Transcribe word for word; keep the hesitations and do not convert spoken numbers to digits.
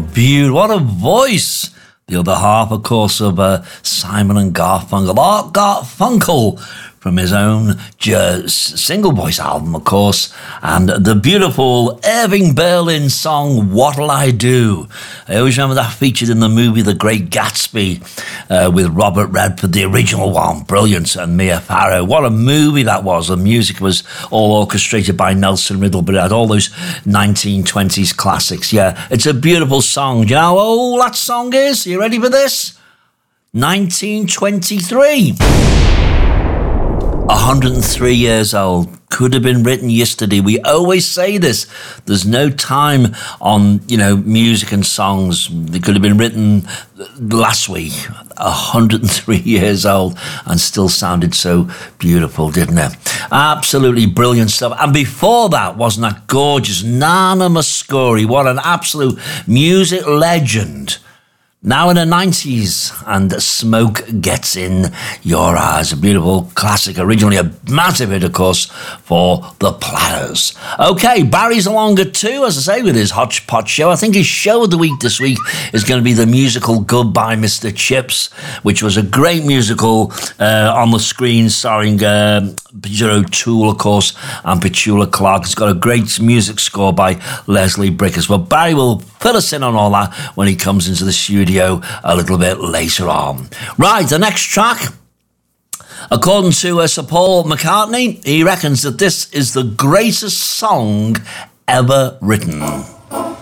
beautiful. What a voice. The other half, of course, of uh, Simon and Garfunkel. Art Garfunkel from his own uh, single voice album, of course. And the beautiful Irving Berlin song, What'll I Do? I always remember that featured in the movie The Great Gatsby uh, with Robert Redford, the original one. Brilliant. And Mia Farrow. What a movie that was. The music was all orchestrated by Nelson Riddle, but it had all those nineteen twenties classics. Yeah, it's a beautiful song. Do you know how old that song is? Are you ready for this? nineteen twenty-three. one hundred three years old. Could have been written yesterday. We always say this. There's no time on, you know, music and songs. They could have been written last week. one hundred three years old and still sounded so beautiful, didn't it? Absolutely brilliant stuff. And before that, wasn't that gorgeous? Nana Mouskouri. What an absolute music legend. Now in the nineties, and Smoke Gets in Your Eyes. A beautiful classic, originally a massive hit, of course, for the Platters. Okay, Barry's along at two, as I say, with his Hodgepodge show. I think his show of the week this week is going to be the musical Goodbye Mister Chips, which was a great musical uh, on the screen, starring um, Peter O'Toole, of course, and Petula Clark. It's got a great music score by Leslie Brickers. Well, Barry will fill us in on all that when he comes into the studio a little bit later on. Right, the next track, according to uh, Sir Paul McCartney, he reckons that this is the greatest song ever written.